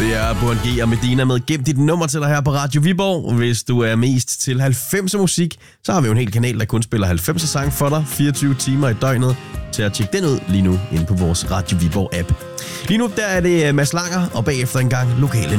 Det er Burhan G og Medina med Gem dit nummer til dig her på Radio Viborg. Hvis du er mest til 90'er musik, så har vi jo en hel kanal, der kun spiller 90'er sang for dig 24 timer i døgnet. Til at tjekke den ud lige nu inde på vores Radio Viborg app. Lige nu der er det Mads Langer, og bagefter en gang lokale